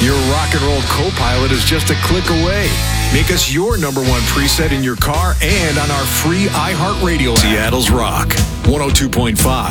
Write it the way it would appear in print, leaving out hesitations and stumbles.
Your rock and roll co-pilot is just a click away. Make us your number one preset in your car and on our free iHeartRadio app. Seattle's Rock 102.5